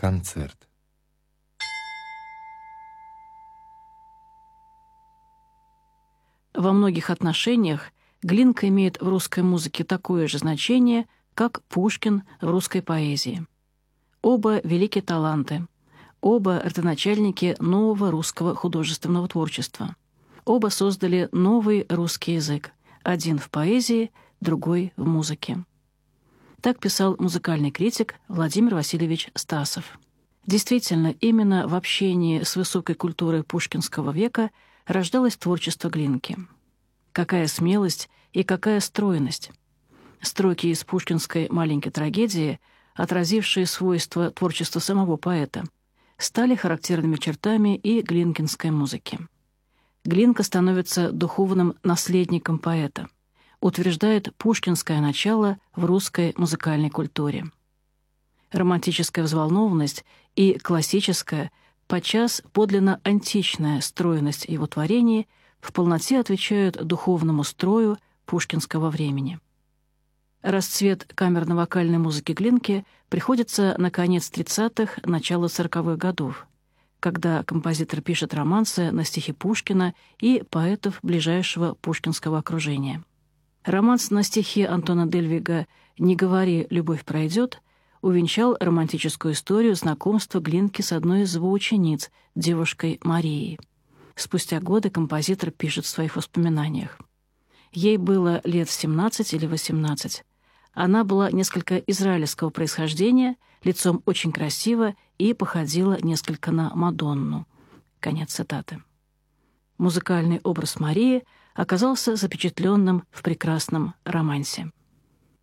концерт. Во многих отношениях Глинка имеет в русской музыке такое же значение, как Пушкин в русской поэзии. Оба великие таланты, оба родоначальники нового русского художественного творчества. Оба создали новый русский язык, один в поэзии, другой в музыке. Так писал музыкальный критик Владимир Васильевич Стасов. Действительно, именно в общении с высокой культурой пушкинского века рождалось творчество Глинки. Какая смелость и какая стройность! Строки из пушкинской «Маленькой трагедии», отразившие свойства творчества самого поэта, стали характерными чертами и глинкинской музыки. Глинка становится духовным наследником поэта, утверждает пушкинское начало в русской музыкальной культуре. Романтическая взволнованность и классическая, подчас подлинно античная стройность его творений в полноте отвечают духовному строю пушкинского времени. Расцвет камерно-вокальной музыки Глинки приходится на конец 30-х, начало 40-х годов, когда композитор пишет романсы на стихи Пушкина и поэтов ближайшего пушкинского окружения. Романс на стихи Антона Дельвига «Не говори, любовь пройдет» увенчал романтическую историю знакомства Глинки с одной из его учениц, девушкой Марией. Спустя годы композитор пишет в своих воспоминаниях. Ей было лет 17 или 18. Она была несколько израильского происхождения, лицом очень красиво и походила несколько на Мадонну. Конец цитаты. Музыкальный образ Марии оказался запечатленным в прекрасном романсе.